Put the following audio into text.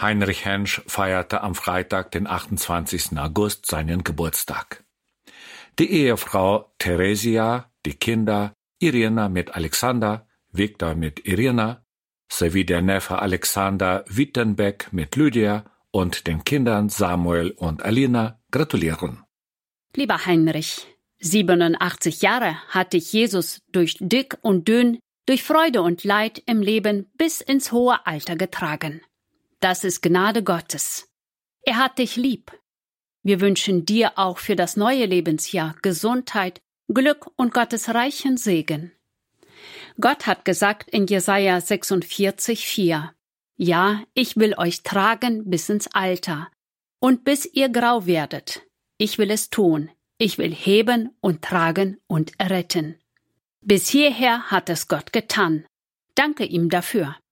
Heinrich Hensch feierte am Freitag, den 28. August, seinen Geburtstag. Die Ehefrau Theresia, die Kinder Irina mit Alexander, Viktor mit Irina, sowie der Neffe Alexander Wittenbeck mit Lydia und den Kindern Samuel und Alina gratulieren. Lieber Heinrich, 87 Jahre hat dich Jesus durch dick und dünn, durch Freude und Leid im Leben bis ins hohe Alter getragen. Das ist Gnade Gottes. Er hat dich lieb. Wir wünschen dir auch für das neue Lebensjahr Gesundheit, Glück und Gottes reichen Segen. Gott hat gesagt in Jesaja 46,4: Ja, ich will euch tragen bis ins Alter und bis ihr grau werdet. Ich will es tun. Ich will heben und tragen und retten. Bis hierher hat es Gott getan. Danke ihm dafür.